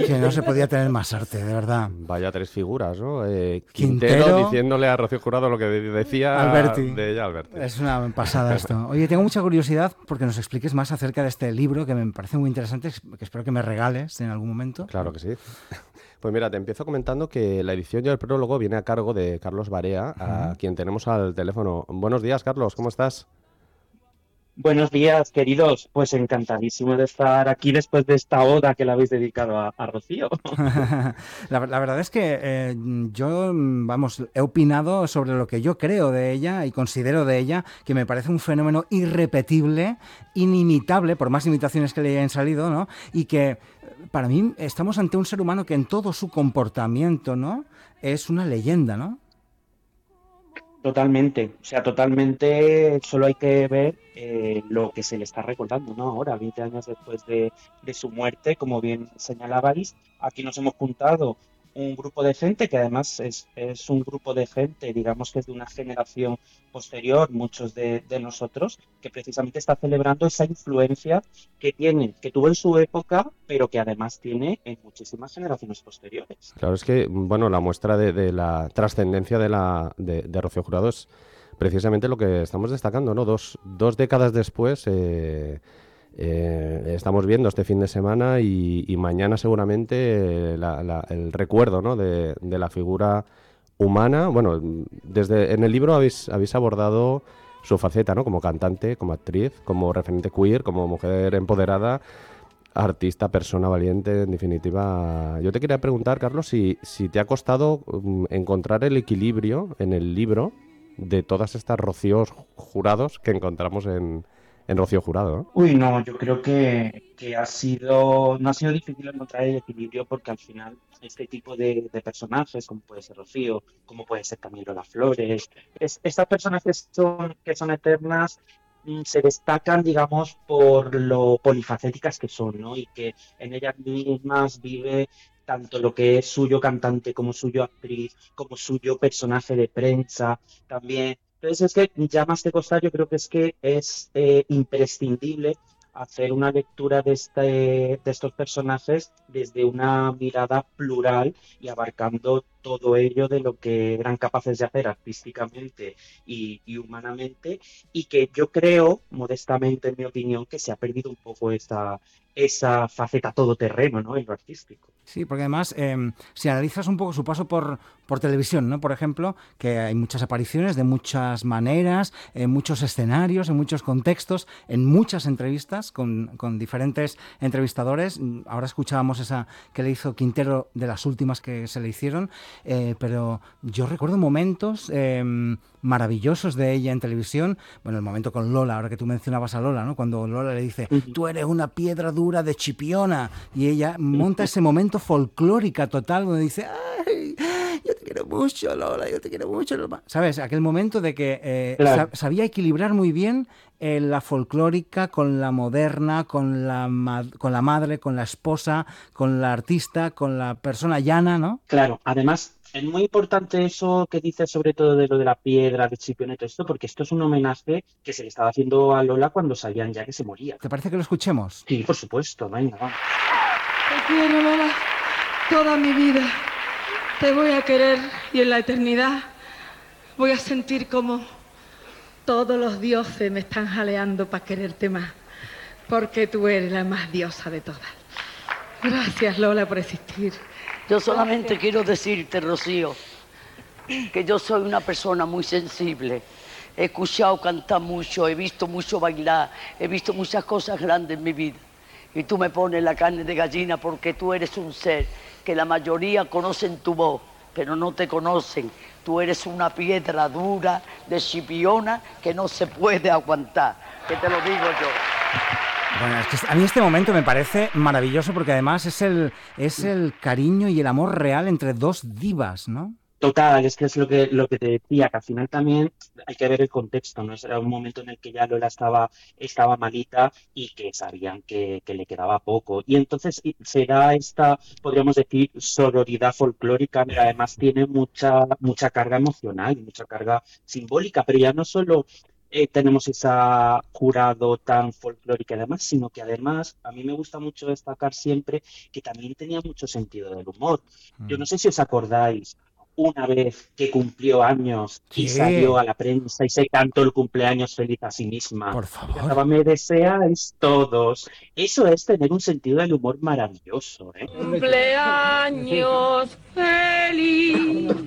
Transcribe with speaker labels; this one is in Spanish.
Speaker 1: que no se podía tener más arte, de verdad.
Speaker 2: Vaya tres figuras, ¿no?
Speaker 1: Quintero,
Speaker 2: diciéndole a Rocío Jurado lo que decía
Speaker 1: Alberti.
Speaker 2: de ella, Alberti.
Speaker 1: Es una pasada esto. Oye, tengo mucha curiosidad porque nos expliques más acerca de este libro que me parece muy interesante, que espero que me regales en algún momento.
Speaker 2: Claro que sí. Pues mira, te empiezo comentando que la edición y el prólogo viene a cargo de Carlos Barea, a quien tenemos al teléfono. Buenos días, Carlos, ¿cómo estás?
Speaker 3: Buenos días, queridos. Pues encantadísimo de estar aquí después de esta oda que le habéis dedicado a Rocío.
Speaker 1: La verdad es que yo, vamos, he opinado sobre lo que yo creo de ella y considero de ella, que me parece un fenómeno irrepetible, inimitable, por más imitaciones que le hayan salido, ¿no? Y que para mí estamos ante un ser humano que en todo su comportamiento, ¿no?, es una leyenda, ¿no?
Speaker 3: Totalmente, o sea, totalmente, solo hay que ver lo que se le está recordando, ¿no? Ahora, 20 años después de su muerte, como bien señalabais, aquí nos hemos juntado un grupo de gente que además es un grupo de gente, digamos que es de una generación posterior, muchos de nosotros, que precisamente está celebrando esa influencia que tuvo en su época, pero que además tiene en muchísimas generaciones posteriores.
Speaker 2: Claro, es que, bueno, la muestra de la trascendencia de Rocío Jurado es precisamente lo que estamos destacando, ¿no? Dos décadas después estamos viendo este fin de semana y mañana seguramente el recuerdo, ¿no?, de la figura humana. Bueno, en el libro habéis abordado su faceta, ¿no?, como cantante, como actriz, como referente queer, como mujer empoderada, artista, persona valiente, en definitiva. Yo te quería preguntar, Carlos, si te ha costado encontrar el equilibrio en el libro de todas estas Rocíos Jurados que encontramos en Rocío Jurado, ¿no?
Speaker 3: Uy, no, yo creo que no ha sido difícil encontrar el equilibrio porque al final este tipo de personajes, como puede ser Rocío, como puede ser Camilo Las Flores, estas personas que son eternas, se destacan, digamos, por lo polifacéticas que son, ¿no? Y que en ellas mismas vive tanto lo que es suyo cantante como suyo actriz, como suyo personaje de prensa también. Entonces es que ya más que costar, yo creo que es imprescindible hacer una lectura de estos personajes desde una mirada plural y abarcando todo ello de lo que eran capaces de hacer artísticamente y humanamente, y que yo creo, modestamente en mi opinión, que se ha perdido un poco esa faceta todoterreno, ¿no?, en lo artístico.
Speaker 1: Sí, porque además, si analizas un poco su paso por televisión, ¿no?, por ejemplo, que hay muchas apariciones de muchas maneras, en muchos escenarios, en muchos contextos, en muchas entrevistas con diferentes entrevistadores. Ahora escuchábamos esa que le hizo Quintero, de las últimas que se le hicieron, pero yo recuerdo momentos maravillosos de ella en televisión. Bueno, el momento con Lola, ahora que tú mencionabas a Lola, ¿no?, cuando Lola le dice, tú eres una piedra dura de Chipiona, y ella monta ese momento folclórica total donde dice, ay, yo te quiero mucho, Lola, yo te quiero mucho, Lola. ¿Sabes? Aquel momento de que
Speaker 3: Claro.
Speaker 1: sabía equilibrar muy bien la folclórica con la moderna, con la madre, con la esposa, con la artista, con la persona llana, ¿no?
Speaker 3: Claro, además es muy importante eso que dices sobre todo de lo de la piedra, de Chipiona y todo esto, porque esto es un homenaje que se le estaba haciendo a Lola cuando sabían ya que se moría.
Speaker 1: ¿Te parece que lo escuchemos?
Speaker 3: Sí, por supuesto, venga, vamos.
Speaker 4: Te quiero, Lola, toda mi vida. Te voy a querer y en la eternidad voy a sentir como todos los dioses me están jaleando para quererte más, porque tú eres la más diosa de todas. Gracias, Lola, por existir.
Speaker 5: Yo solamente quiero decirte, Rocío, que yo soy una persona muy sensible. He escuchado cantar mucho, he visto mucho bailar, he visto muchas cosas grandes en mi vida. Y tú me pones la carne de gallina porque tú eres un ser que la mayoría conocen tu voz, pero no te conocen. Tú eres una piedra dura de Chipiona que no se puede aguantar, que te lo digo yo.
Speaker 1: Bueno, es que a mí este momento me parece maravilloso porque además es el cariño y el amor real entre dos divas, ¿no?
Speaker 3: Total, es que es lo que te decía, que al final también hay que ver el contexto, ¿no? Era un momento en el que ya Lola estaba malita y que sabían que le quedaba poco. Y entonces será esta, podríamos decir, sororidad folclórica, que además tiene mucha carga emocional, mucha carga simbólica, pero ya no solo tenemos esa jurado tan folclórica y demás, sino que además a mí me gusta mucho destacar siempre que también tenía mucho sentido del humor. Yo no sé si os acordáis una vez que cumplió años y salió
Speaker 1: Sí,
Speaker 3: a la prensa y se cantó el cumpleaños feliz a sí misma.
Speaker 1: por
Speaker 3: Y
Speaker 1: favor.
Speaker 3: cantaba Me deseáis todos. Eso es tener un sentido del humor maravilloso, ¿eh?
Speaker 4: Cumpleaños feliz.